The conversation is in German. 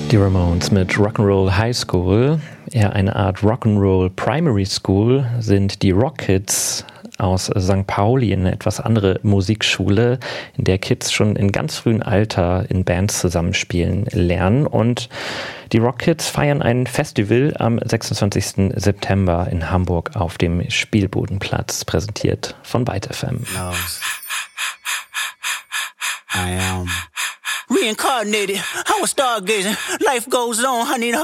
Die Ramones mit Rock'n'Roll High School, eher eine Art Rock'n'Roll Primary School, sind die Rockkids aus St. Pauli, eine etwas andere Musikschule, in der Kids schon in ganz frühem Alter in Bands zusammenspielen lernen. Und die Rockkids feiern ein Festival am 26. September in Hamburg auf dem Spielbodenplatz, präsentiert von Byte FM. I am reincarnated. I was stargazing. Life goes on, honey.